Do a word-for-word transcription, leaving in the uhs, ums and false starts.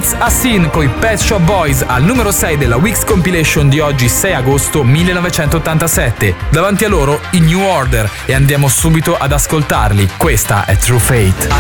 It's a Sin coi Pet Shop Boys al numero sei della Weeks Compilation di oggi sei agosto millenovecentottantasette. Davanti a loro i New Order e andiamo subito ad ascoltarli. Questa è True Fate.